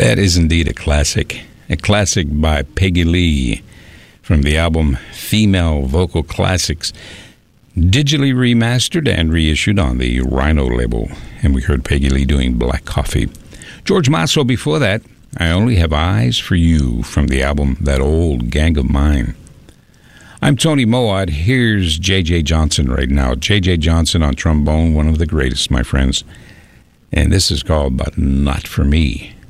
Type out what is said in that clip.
That is indeed a classic by Peggy Lee from the album Female Vocal Classics, digitally remastered and reissued on the Rhino label. And we heard Peggy Lee doing Black Coffee. George Masso before that, I Only Have Eyes for You from the album That Old Gang of Mine. I'm Tony Moad. Here's J.J. Johnson right now. J.J. Johnson on trombone, one of the greatest, my friends. And this is called But Not For Me.